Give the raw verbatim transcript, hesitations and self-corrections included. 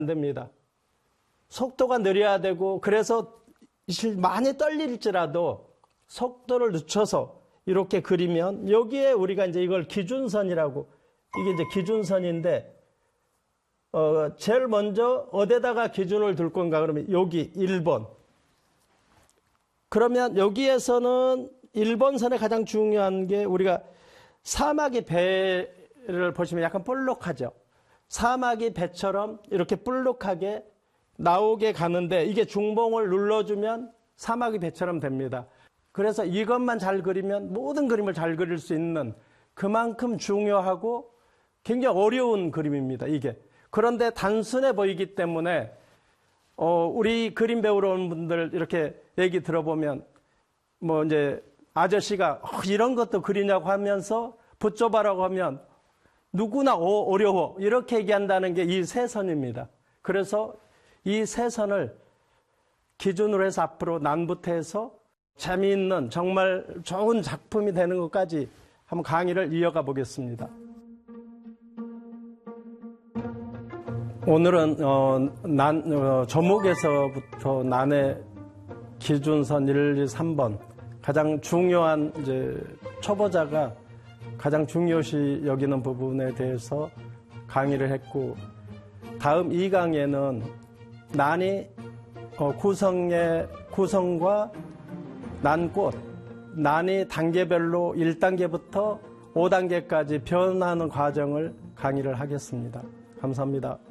안 됩니다. 속도가 느려야 되고, 그래서 많이 떨릴지라도 속도를 늦춰서 이렇게 그리면, 여기에 우리가 이제 이걸 기준선이라고, 이게 이제 기준선인데, 어, 제일 먼저 어디다가 기준을 둘 건가 그러면 여기 일 번. 그러면 여기에서는 일 번 선에 가장 중요한 게, 우리가 사마귀 배를 보시면 약간 볼록하죠. 사마귀 배처럼 이렇게 볼록하게 나오게 가는데, 이게 중봉을 눌러주면 사마귀 배처럼 됩니다. 그래서 이것만 잘 그리면 모든 그림을 잘 그릴 수 있는, 그만큼 중요하고 굉장히 어려운 그림입니다, 이게. 그런데 단순해 보이기 때문에 어, 우리 그림 배우러 온 분들 이렇게 얘기 들어보면, 뭐 이제 아저씨가 어, 이런 것도 그리냐고 하면서 붙여봐라고 하면 누구나 어, 어려워 이렇게 얘기한다는 게 이 세 선입니다. 그래서 이 세 선을 기준으로 해서 앞으로 난부터 해서 재미있는 정말 좋은 작품이 되는 것까지 한번 강의를 이어가 보겠습니다. 오늘은 어, 난, 어, 조목에서부터 난의 기준선 일, 이, 삼 번 가장 중요한 이제 초보자가 가장 중요시 여기는 부분에 대해서 강의를 했고, 다음 이 강에는 난이 어, 구성의 구성과 난꽃, 난이 단계별로 일 단계부터 오 단계까지 변하는 과정을 강의를 하겠습니다. 감사합니다.